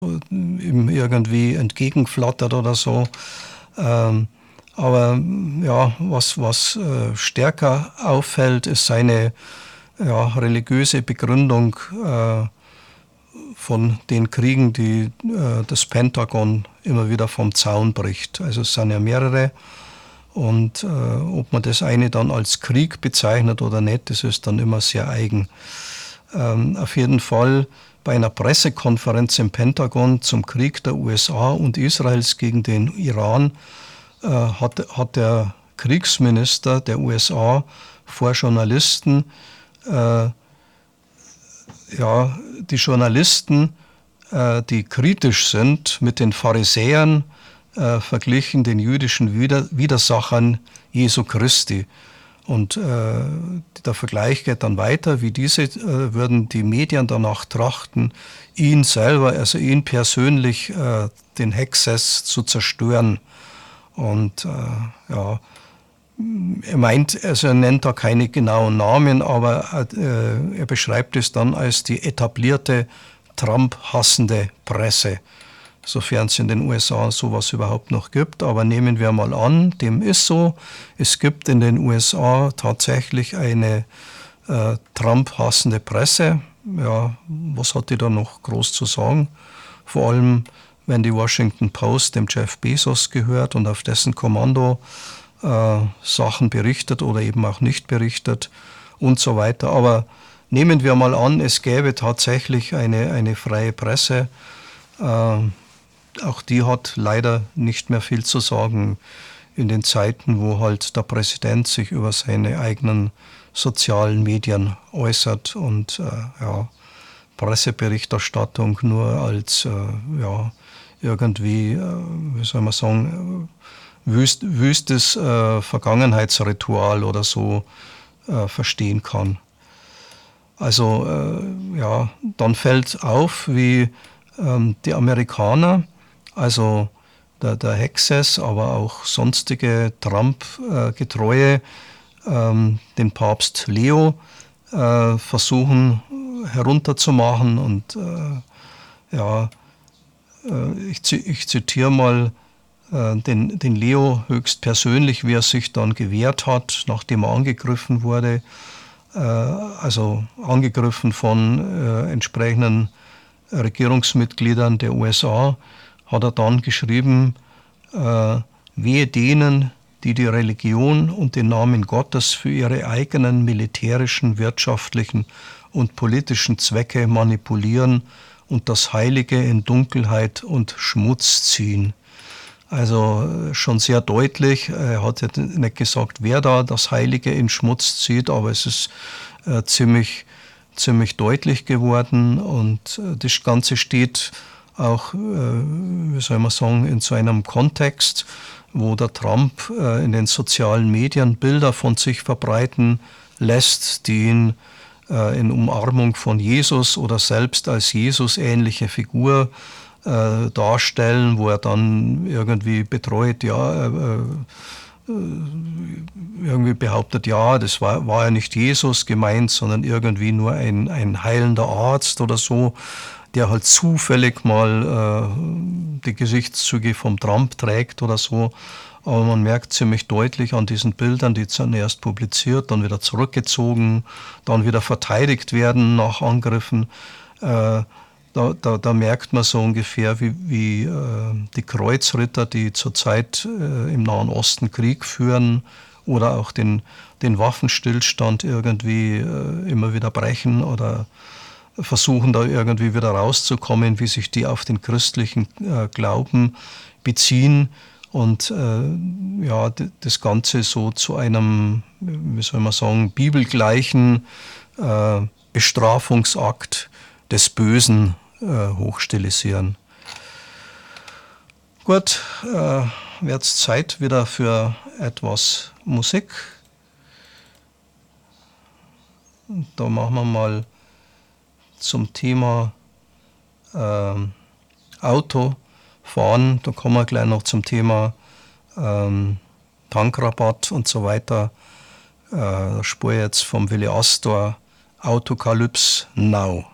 ihm irgendwie entgegenflattert oder so. Aber ja, was stärker auffällt, ist seine religiöse Begründung von den Kriegen, die das Pentagon immer wieder vom Zaun bricht. Also es sind ja mehrere. Und ob man das eine dann als Krieg bezeichnet oder nicht, das ist dann immer sehr eigen. Auf jeden Fall bei einer Pressekonferenz im Pentagon zum Krieg der USA und Israels gegen den Iran hat der Kriegsminister der USA vor Journalisten die Journalisten, die kritisch sind, mit den Pharisäern verglichen, den jüdischen Widersachern Jesu Christi. Und der Vergleich geht dann weiter, wie diese würden die Medien danach trachten, ihn selber, also ihn persönlich, den Hexes zu zerstören. Und er meint, also er nennt da keine genauen Namen, aber er beschreibt es dann als die etablierte Trump-hassende Presse, sofern es in den USA sowas überhaupt noch gibt. Aber nehmen wir mal an, dem ist so. Es gibt in den USA tatsächlich eine Trump-hassende Presse. Ja, was hat die da noch groß zu sagen? Vor allem, wenn die Washington Post dem Jeff Bezos gehört und auf dessen Kommando Sachen berichtet oder eben auch nicht berichtet und so weiter. Aber nehmen wir mal an, es gäbe tatsächlich eine freie Presse. Auch die hat leider nicht mehr viel zu sagen in den Zeiten, wo halt der Präsident sich über seine eigenen sozialen Medien äußert und Presseberichterstattung nur als irgendwie, wie soll man sagen, wüstes Vergangenheitsritual oder so verstehen kann. Also dann fällt auf, wie die Amerikaner, also der Hexes, aber auch sonstige Trump-Getreue, den Papst Leo versuchen herunterzumachen. Und ich zitiere mal den Leo höchstpersönlich, wie er sich dann gewehrt hat, nachdem er angegriffen wurde, also angegriffen von entsprechenden Regierungsmitgliedern der USA, hat er dann geschrieben, wehe denen, die die Religion und den Namen Gottes für ihre eigenen militärischen, wirtschaftlichen und politischen Zwecke manipulieren und das Heilige in Dunkelheit und Schmutz ziehen. Also schon sehr deutlich, er hat jetzt nicht gesagt, wer da das Heilige in Schmutz zieht, aber es ist ziemlich deutlich geworden und das Ganze steht auch, wie soll man sagen, in so einem Kontext, wo der Trump in den sozialen Medien Bilder von sich verbreiten lässt, die ihn in Umarmung von Jesus oder selbst als Jesus-ähnliche Figur darstellen, wo er dann irgendwie betreut, irgendwie behauptet, das war ja nicht Jesus gemeint, sondern irgendwie nur ein heilender Arzt oder so, der halt zufällig mal die Gesichtszüge vom Trump trägt oder so. Aber man merkt ziemlich deutlich an diesen Bildern, die zuerst publiziert, dann wieder zurückgezogen, dann wieder verteidigt werden nach Angriffen. Da merkt man so ungefähr, wie die Kreuzritter, die zurzeit im Nahen Osten Krieg führen oder auch den Waffenstillstand irgendwie immer wieder brechen oder versuchen da irgendwie wieder rauszukommen, wie sich die auf den christlichen Glauben beziehen und das Ganze so zu einem, wie soll man sagen, bibelgleichen Bestrafungsakt des Bösen hochstilisieren. Gut, wird es Zeit wieder für etwas Musik. Da machen wir mal zum Thema Autofahren. Da kommen wir gleich noch zum Thema Tankrabatt und so weiter. Da spüre ich jetzt vom Willi Astor Autokalypse Now.